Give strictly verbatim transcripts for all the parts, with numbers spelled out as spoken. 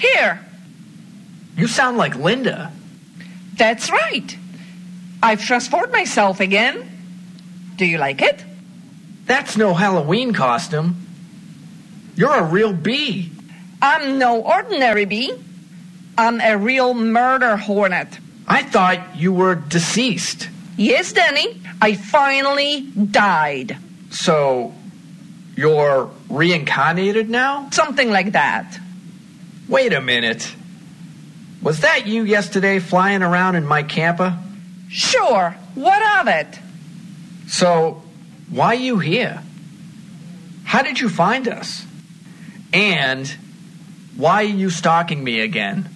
Here. You sound like Linda. That's right. I've transformed myself again. Do you like it? That's no Halloween costume. You're a real bee. I'm no ordinary bee. I'm a real murder hornet. I thought you were deceased. Yes, Danny. I finally died. So, you're reincarnated now? Something like that. Wait a minute. Was that you yesterday flying around in my camper? Sure. What of it? So, why are you here? How did you find us? And why are you stalking me again?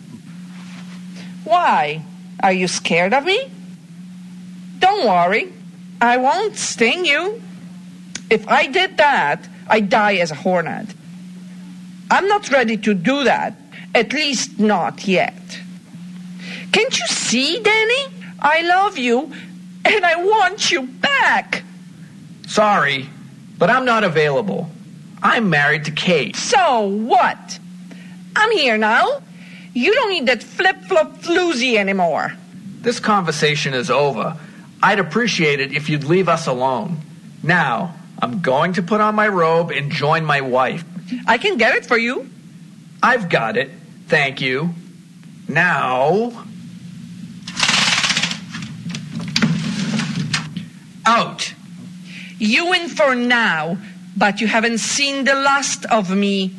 Why? Are you scared of me? Don't worry. I won't sting you. If I did that, I'd die as a hornet. I'm not ready to do that. At least not yet. Can't you see, Danny? I love you, and I want you back. Sorry, but I'm not available. I'm married to Kate. So what? I'm here now. You don't need that flip-flop floozy anymore. This conversation is over. I'd appreciate it if you'd leave us alone. Now, I'm going to put on my robe and join my wife. I can get it for you. I've got it. Thank you. Now... out. You in for now, but you haven't seen the last of me